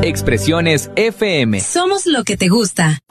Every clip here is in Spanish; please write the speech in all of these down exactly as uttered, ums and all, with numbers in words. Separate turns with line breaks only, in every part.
Expresiones F M.
Somos lo que te gusta.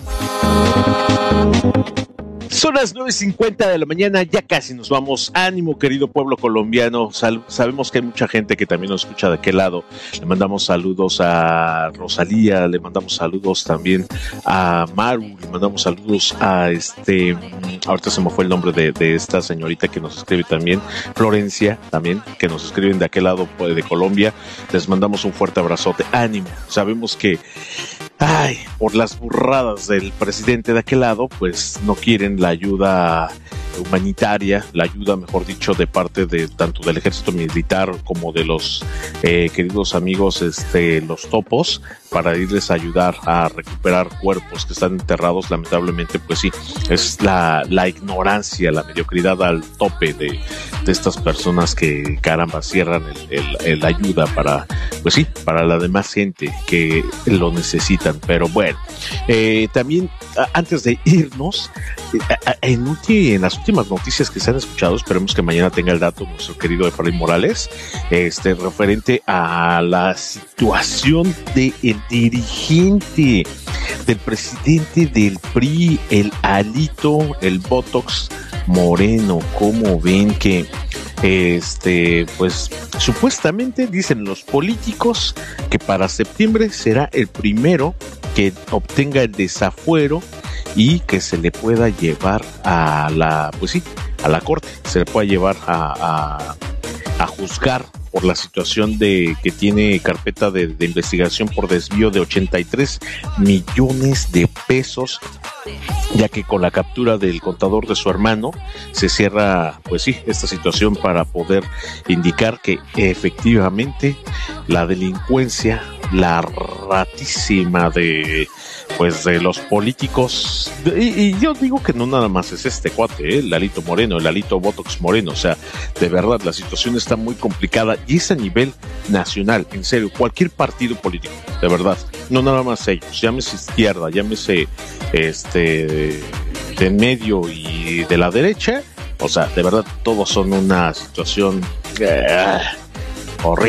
Son las nueve cincuenta de la mañana, ya casi nos vamos. Ánimo, querido pueblo colombiano. Sal- sabemos que hay mucha gente que también nos escucha de aquel lado. Le mandamos saludos a Rosalía, le mandamos saludos también a Maru, le mandamos saludos a este, ahorita se me fue el nombre de, de esta señorita que nos escribe también, Florencia también, que nos escriben de aquel lado pues, de Colombia. Les mandamos un fuerte abrazote. Ánimo, sabemos que ay, por las burradas del presidente de aquel lado, pues no quieren la ayuda humanitaria, la ayuda, mejor dicho, de parte de tanto del ejército militar como de los eh, queridos amigos, este, los topos, para irles a ayudar a recuperar cuerpos que están enterrados. Lamentablemente, pues sí, es la, la ignorancia, la mediocridad al tope de, de estas personas que, caramba, cierran el, el, el ayuda para, pues sí, para la demás gente que lo necesitan. Pero bueno, eh, también a, antes de irnos, eh, en, ulti, en las últimas noticias que se han escuchado, esperemos que mañana tenga el dato nuestro querido Efraín Morales, este, referente a la situación de el dirigente, del presidente del P R I, el Alito, el Botox Moreno. Como ven que este, pues supuestamente dicen los políticos que para septiembre será el primero que obtenga el desafuero y que se le pueda llevar a la, pues sí, a la corte, se le pueda llevar a, a, a juzgar por la situación de que tiene carpeta de, de investigación por desvío de ochenta y tres millones de pesos, ya que con la captura del contador de su hermano se cierra, pues sí, esta situación para poder indicar que efectivamente la delincuencia, la ratísima de pues de los políticos, y, y yo digo que no nada más es este cuate, ¿eh? el Alito Moreno, el Alito Botox Moreno, o sea, de verdad la situación está muy complicada y es a nivel nacional, en serio, cualquier partido político, de verdad, no nada más ellos, llámese izquierda, llámese este de en medio y de la derecha, o sea, de verdad todos son una situación eh, horrible.